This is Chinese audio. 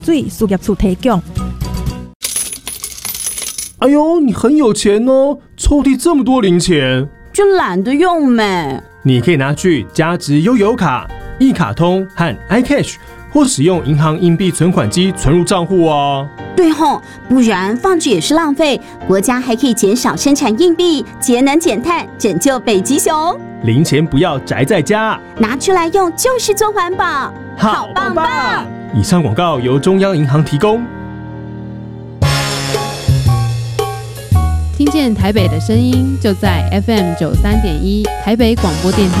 水事业处提供。 哎呦，你很有钱哦，抽屉这么多零钱， 就懒得用没。 你可以拿去加值悠游卡、一卡通和 iCash， 或使用银行硬币存款机存入账户啊。 对吼，不然放着也是浪费。国家还可以减少生产硬币，节能减碳，拯救北极熊。 零钱不要宅在家， 拿出来用就是做环保，好棒棒！ 以上广告由中央银行提供。 听见台北的声音，就在 FM 93.1台北广播电台。